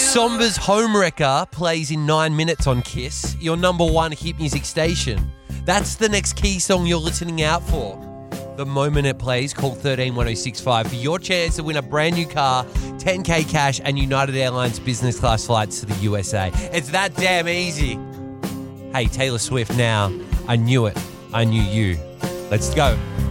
Somba's Homewrecker plays in 9 minutes on KISS, your number one hit music station. That's the next key song you're listening out for. The moment it plays, call 131065 for your chance to win a brand new car, 10K cash, and United Airlines business class flights to the USA. It's that damn easy. Hey, Taylor Swift now. I knew it. I knew you. Let's go.